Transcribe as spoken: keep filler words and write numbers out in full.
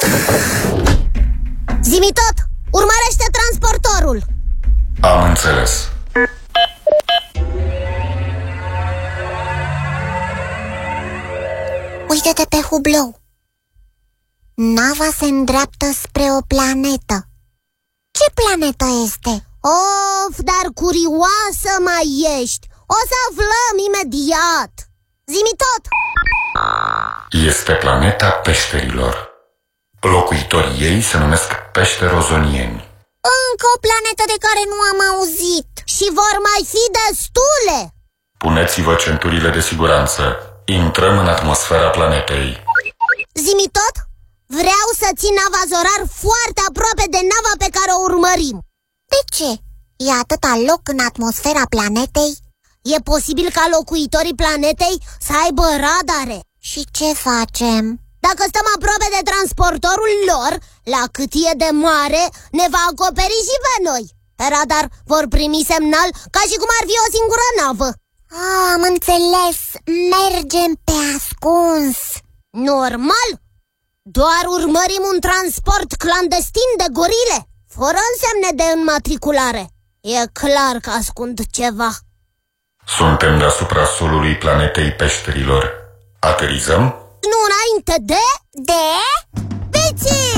Zi-mi tot! Urmărește transportorul! Am înțeles. Uite-te pe hublou. Nava se îndreaptă spre o planetă. Ce planetă este? Of, dar curioasă mai ești! O să aflăm imediat! Zi-mi tot! Este planeta peșterilor. Locuitorii ei se numesc peșterozonieni. Încă o planetă de care nu am auzit. Și vor mai fi destule! Puneți-vă centurile de siguranță. Intrăm în atmosfera planetei. Zi-mi tot! Vreau să țin nava Zorar foarte aproape de nava pe care o urmărim. De ce? E atâta loc în atmosfera planetei? E posibil ca locuitorii planetei să aibă radare. Și ce facem? Dacă stăm aproape de transportorul lor, la cât e de mare, ne va acoperi și pe noi. Pe radar vor primi semnal ca și cum ar fi o singură navă. Ah, am înțeles. Mergem pe ascuns. Normal? Doar urmărim un transport clandestin de gorile, fără însemne de înmatriculare. E clar că ascund ceva. Suntem deasupra solului planetei peșterilor. Aterizăm? Nu înainte de... De? Piții!